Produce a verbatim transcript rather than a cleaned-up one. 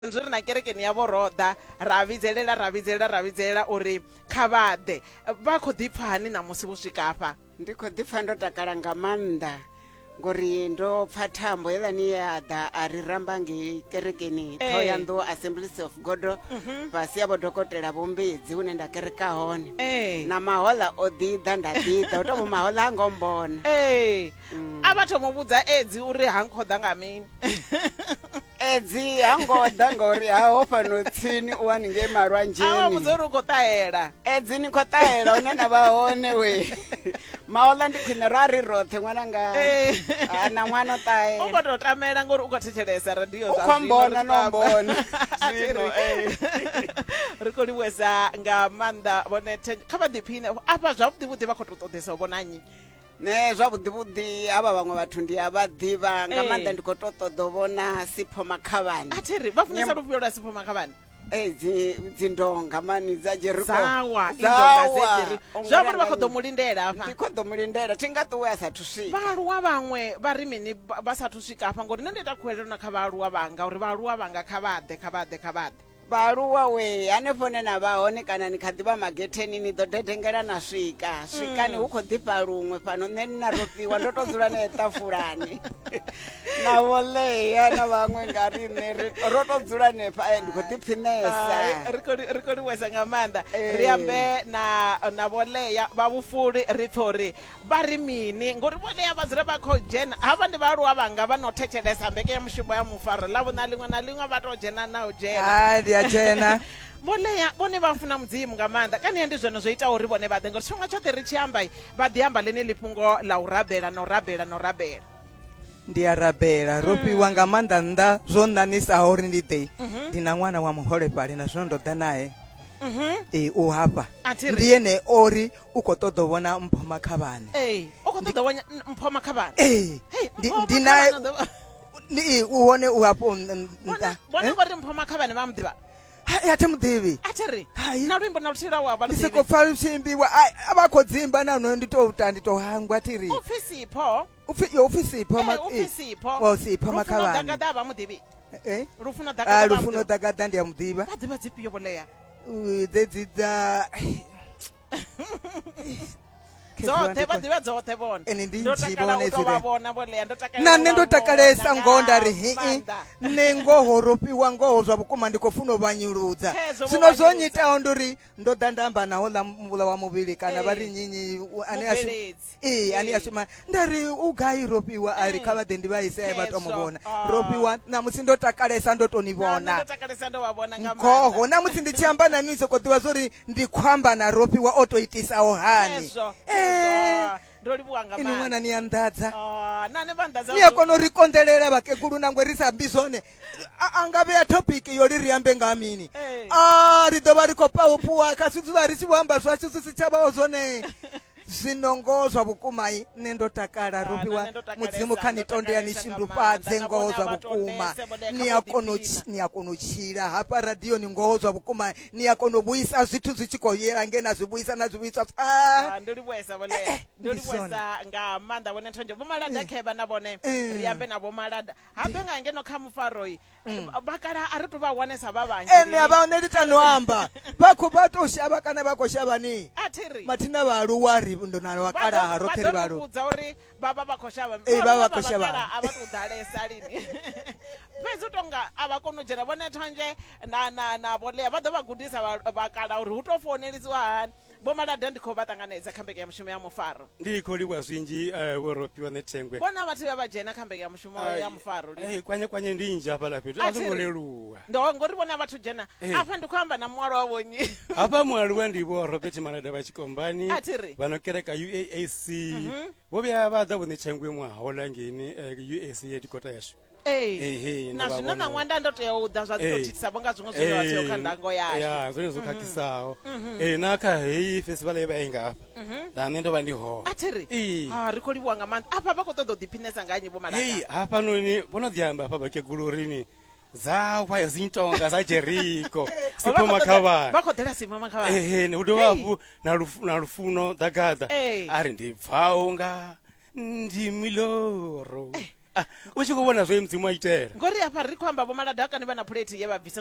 Zwi na kerekeni ya voroda ra vhidzelela ra vhidzelela ra vhidzelela uri kha vhaḓe vha khou ḓi pfha hani na musi vho swika afha. Ndi khou ḓi pfha ndo takala nga maanḓa ngori ndo pfha thambo heiḽani ya ḓa a ri ramba ngei kerekeni Thohoyandou Assemblies of God fhasi ya vho dokotela Vho Mbedzi hune nda kereka hone na mahoḽa o ḓi ḓa nda ḓi ḓa u tou mahoḽa a ngo mbona. Ee a vha thoma u vhudza edzi uri ha nkho ḓa nga mini. Edzi ha ngo ḓa ngori haho fhano tsini u wani ngei Malwanzheni. A vha vhudza uri u khou ṱahela. Edzi ni khou ṱahela hune na vha hone we. Mahoḽa ndi khwine ro ri roṱhe ṅwananga. Na ṅwana o ṱahela. U khou tou tamela ngori u khou thetshelesa radio zwa zwino. U khou mbona no mbona. Zwino ri khou livhuwesa nga maanḓa vhone kha vha ḓiphine afha zwavhuḓi vhuḓi vha khou tou ṱoḓesa u vhona nnyi. Ne zwavhuḓi vhuḓi havha vhaṅwe vhathu ndi a vha ḓivha nga maanḓa ndi khou tou ṱoḓa u vhona Sipho Makhavhani. A thiri vha funesa lufhio lwa Sipho Makhavhani? Eh dzi dzindonga mani dza Jeriko. Zawa indonga dza Jeriko. Zwa vhori vha khou ḓo mulindela afha. Ndi khou ḓo mulindela thi nga ṱuwe a sathu swika. Vhaaluwa vhaṅwe vha ri mini vha sathu swika afha ngori nṋe ndi takuwela na kha vhaaluwa vhanga uri vhaaluwa vhanga kha vhaḓe kha vhaḓe kha vhaḓe. Vhaaluwa we hanefho hune na vha hone kana ni kha ḓivha magetheni ni ḓo dedengela na swika swikani hu khou ḓifha luṅwe fhano nṋe ni na rofhiwa ndo to dzula nae ṱafulani na Vholeya na vhaṅwe nga riṋe ro to dzula nefa ndi khou ḓiphinesa. Ri khou livhuwesa nga maanḓa ri ambe na na Vholeya vha Vhufuli ri pfha uri vha ri mini ngori Vholeya vha dzula vha khou dzhena havha ndi vhaaluwa vhanga vha no thetshelesa mbekanyamushumo ya Mufaro ḽavho na ḽiṅwe na ḽiṅwe vha to dzhena na u dzhena. Jena Vholeya vhone vha funa mudzimu nga maanḓa kani ndi zwone zwo ita uri vhone vhaḓe ngori tshifhinga tshoṱhe ri tshi amba vha ḓi amba ḽene ḽifhungo ḽa u rabela na u rabela na u rabela. Ndi a rabela ro fhiwa nga maanḓa nnḓa zwo ṋaṋisaho uri ndi ḓe ndi na ṅwana wa muholefhali na zwino ndo ḓa naye ee u hafha ndi ene ori u khou ṱoḓa u vhona Mpho Makhavhani. Ee u khou ṱoḓa u vhona Mpho Makhavhani. Ee ndi naye ni u hone u hafho nṱha. Vhone ngori Mpho Makhavhani vha muḓivha? Hai athi muḓivhi. A thiri na luimbo na luthila wa vha luḓivhi. Ndi soko pfa luimbiwa a vha khou dzimba na no ndi to ta ndi to hangwa thiri. Ofisi Sipho. Ofisi ofisi Sipho ma ofisi Sipho. O Sipho Makhavhani. Rufuna Dagada vha muḓivhi. Eh? Rufuna Dagada. Ah Rufuna Dagada ndi a muḓivha. Vha ḓivha dzifhio Vholeya? U dzedzi dza Dzoṱhe vha ḓivha dzoṱhe vhone. Ene ndi nzhi vhone zwi vhona Vholeya ndo takalela. Na nṋe ndo takalesa ngonda ri hi nne ngoho ro fhiwa ngoho zwa vhukuma ndi khou funa u vhanyuludza. Zwino zwo nyitaho nduri ndo ḓa ndamba naho ḽa mvula wa muvhili kana vha ri nyinyi ane a eh ane a shuma ndari u gai ro fhiwa ari kha vha ḓe ndi vha isa vha to muvhona ro fhiwa na musi ndo takalesa ndo to ni vhona. Ndo takalesa ndo vha vhona nga maanḓa. Ngoho na musi ndi tshi amba na ni soko ḓivha zori ndi khwamba na ro fhiwa o to itisaho hani. Ndo livhuwa nga maanḓa. Ini ṅwana ni anḓadza. Ah na ne vanḓadza. Ni a kona uri kondelela vhakegulu na ngwe ri sa ambi zwone. Anga vhe ya topic yo ri ri ambe nga mini. Ah ri ḓo vha ri khou pa upuwa kha zwithu vha ri tshi amba zwa tshi si tshavha zwone. Zwinongo zwa vhukuma nṋe ndo takala ro fhiwa mudzimu kha ni tonde ya ni shindufhadze ngoho zwa vhukuma ni a kona ni a kona u tshila hafha radio ni ngoho zwa vhukuma ni a kona u vhuisa zwithu zwi tshi khou yela ngena zwi vhuisa na zwi vhuisa. Ah ndo livhuwesa Vholeya ndo livhuwesa nga maanḓa vhone Thonje Vho Malada kheba na vhone ri ambe na Vho Malada habe nga ngeno kha Mufaro bakala a ri to vha wanesa vha vhanzhi. Ene a vha one litano amba vha khou vha to shavha kana vha khou shavha ni a thiri mathina vhaaluwa ri ndo na wakala roṱhe ri vhalo vhudza uri baba vha khou shavha eh baba vha khou shavha a vha to ḓalesa lini fhedzi tonga a vha kona u dzhena vhone Thonje na na na Vholeya vha ḓo vha gudisa vhakala uri hu to founeliwa hani. Vho Malada ndi khou vha ṱanganedza kha mbekanyamushumo ya Mufaro. Ndi khou livhuwa zwinzhi wo ropiwa Nethengwe. Vhona vhathu vha vha dzhena kha mbekanyamushumo ya Mufaro. Eh kwanye kwanye ndi nzhi hafha la fhethu a zwo leluwa. Ndo ngori vhona vhathu dzhena afha ndi khou amba na muwalo wa vhonyi. Hafha muwalo ndi Vho Robert Malada vha Tshikombani vha no kereka U A A C. Vho vhuya vha ḓa vhone Thengwe mwahola ngeni U A A C headquarter yashu. Eh na zwino na ṅwanda ndo tea u ḓa zwa dzithisa bonga zwiṅwe zwi vha tea kha ndango yashu. Ya zwone zwo khakhisaho. Eh na kha hei festival ye vha inga hafha. Da nṋe ndo vha ndi ho. A thiri ah ri khou livhuwa nga maanḓa afha vha khou ṱoḓa u ḓiphinesa nga nnyi Vho Malada. Hey hafha noni vhono ḓi amba hafha vhakegulu rini zawa zintonga za Jeriko Sipho Makhavhani vha khou ḓela Sipho Makhavhani. Eh hu dovha hafhu na Lufuno Dagada ari ndi pfha unga ndi miloro u tshi khou vhona zwo mudzimu a itela ngori afha ri khou amba vho maladakani vha na puleti ye vha bvisa